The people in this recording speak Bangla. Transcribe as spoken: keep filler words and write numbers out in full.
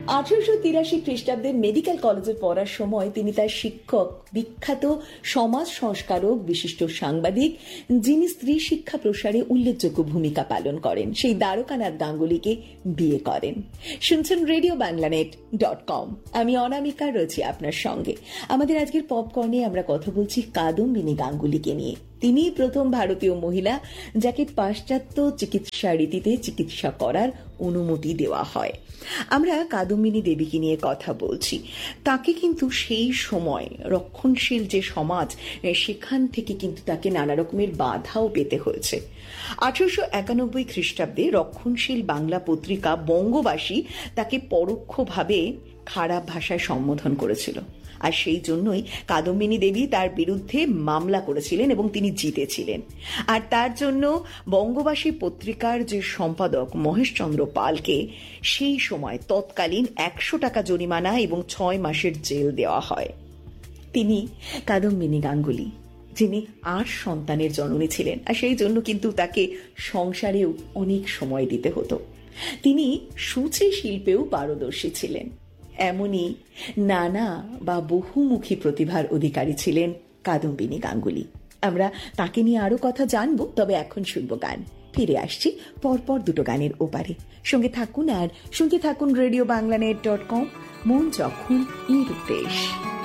আঠারোশো তিরাশি খ্রিস্টাব্দে মেডিকেল কলেজে পড়ার সময় তিনি তার শিক্ষক, বিখ্যাত সমাজ সংস্কারক, বিশিষ্ট সাংবাদিক, যিনি স্ত্রী শিক্ষা প্রসারে উল্লেখযোগ্য ভূমিকা পালন করেন, সেই দ্বারকানাথ গাঙ্গুলিকে বিয়ে করেন। শুনছেন রেডিও বাংলানেট ডট কম। আমি অনামিকা রয়েছি আপনার সঙ্গে। আমাদের আজকের পপকর্নে আমরা কথা বলছি কাদম্বিনী গাঙ্গুলিকে নিয়ে। তিনি প্রথম ভারতীয় মহিলা যাকে পাশ্চাত্য চিকিৎসা রীতিতে চিকিৎসা করার অনুমতি দেওয়া হয়। আমরা কাদম্বিনী দেবীকে নিয়ে কথা বলছি। তাকে কিন্তু সেই সময় রক্ষণশীল যে সমাজ, সেখান থেকে কিন্তু তাকে নানা রকমের বাধাও পেতে হয়েছে। আঠারোশো একানব্বই খ্রিস্টাব্দে রক্ষণশীল বাংলা পত্রিকা বঙ্গবাসী তাকে পরোক্ষভাবে খারাপ ভাষায় সম্বোধন করেছিল, আর সেই জন্যই কাদম্বিনী দেবী তার বিরুদ্ধে মামলা করেছিলেন এবং তিনি জিতেছিলেন। আর তার জন্য বঙ্গবাসী পত্রিকার যে সম্পাদক মহেশচন্দ্র পালকে সেই সময় তৎকালীন একশো টাকা জরিমানা এবং ছয় মাসের জেল দেওয়া হয়। তিনি কাদম্বিনী গাঙ্গুলি, যিনি আট সন্তানের জননী ছিলেন, আর সেই জন্য কিন্তু তাকে সংসারেও অনেক সময় দিতে হতো। তিনি সূচি শিল্পেও পারদর্শী ছিলেন। এমনই নানা বা বহুমুখী প্রতিভার অধিকারী ছিলেন কাদম্বিনী গাঙ্গুলি। আমরা তাকে নিয়ে আরো কথা জানবো, তবে এখন শুনবো গান। ফিরে আসছি পরপর দুটো গানের ওপারে। সঙ্গে থাকুন আর সঙ্গে থাকুন রেডিও বাংলানেট ডট কম। মন যখন এর দেশ।